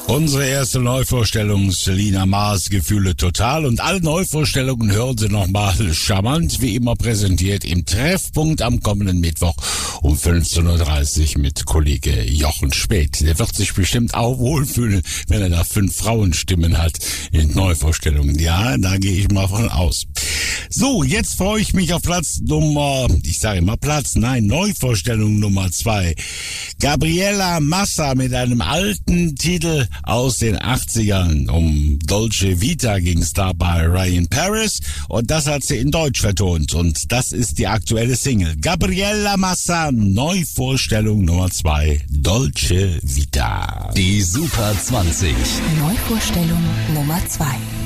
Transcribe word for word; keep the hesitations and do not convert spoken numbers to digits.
Unsere erste Neuvorstellung, Selina Maas, Gefühle total. Und alle Neuvorstellungen hören Sie nochmal charmant, wie immer präsentiert im Treffpunkt am kommenden Mittwoch um fünfzehn Uhr dreißig mit Kollege Jochen Späth. Der wird sich bestimmt auch wohlfühlen, wenn er da fünf Frauenstimmen hat in Neuvorstellungen. Ja, da gehe ich mal von aus. So, jetzt freue ich mich auf Platz Nummer, ich sage immer Platz, nein, Neuvorstellung Nummer zwei. Gabriella Massa mit einem alten Titel aus den achtzigern. Um Dolce Vita ging es da bei Ryan Paris und das hat sie in Deutsch vertont und das ist die aktuelle Single. Gabriella Massa, Neuvorstellung Nummer zwei, Dolce Vita. Die Super zwanzig. Neuvorstellung Nummer zwei.